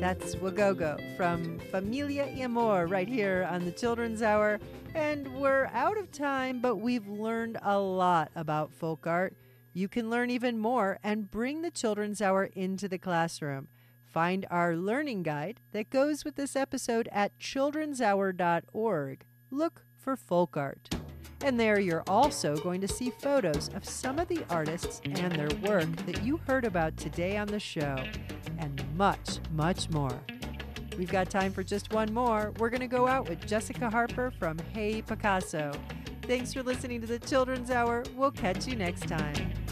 That's Wagogo from Familia y Amor right here on the Children's Hour. And we're out of time, but we've learned a lot about folk art. You can learn even more and bring the Children's Hour into the classroom. Find our learning guide that goes with this episode at childrenshour.org. Look for folk art. And there you're also going to see photos of some of the artists and their work that you heard about today on the show, and much, much more. We've got time for just one more. We're going to go out with Jessica Harper from Hey Picasso. Thanks for listening to the Children's Hour. We'll catch you next time.